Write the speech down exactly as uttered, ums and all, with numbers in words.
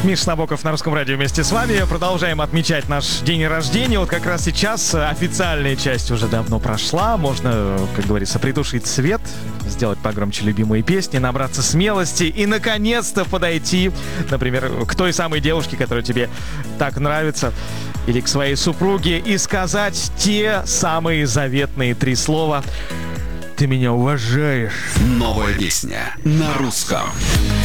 Миша Набоков на Русском радио вместе с вами. Продолжаем отмечать наш день рождения. Вот как раз сейчас официальная часть уже давно прошла. Можно, как говорится, притушить свет, сделать погромче любимые песни, набраться смелости и, наконец-то, подойти, например, к той самой девушке, которая тебе так нравится, или к своей супруге, и сказать те самые заветные три слова: «Ты меня уважаешь». Новая песня на русском.